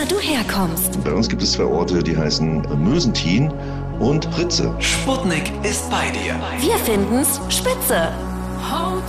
du herkommst. Bei uns gibt es 2 Orte, die heißen Mösentin und Ritze. Sputnik ist bei dir. Wir finden's spitze.